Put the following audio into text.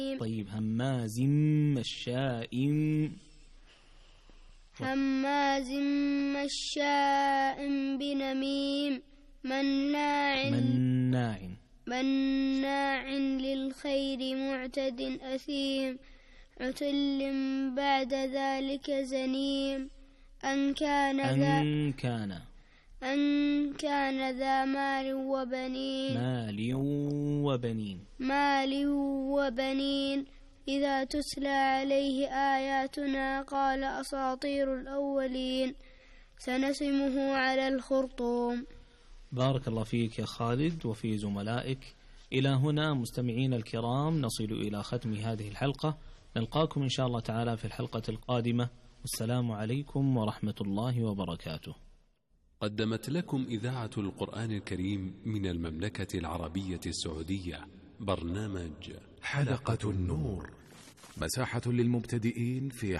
طيب هماز مشاء بنميم مناع للخير معتد أثيم عتل بعد ذلك زنيم أن كان ذا مال وبنين إذا تتلى عليه آياتنا قال أساطير الأولين سنسمه على الخرطوم. بارك الله فيك يا خالد وفي زملائك. إلى هنا مستمعين الكرام نصل إلى ختم هذه الحلقة، نلقاكم إن شاء الله تعالى في الحلقة القادمة، والسلام عليكم ورحمة الله وبركاته. قدمت لكم إذاعة القرآن الكريم من المملكة العربية السعودية برنامج حلقة النور، مساحة للمبتدئين في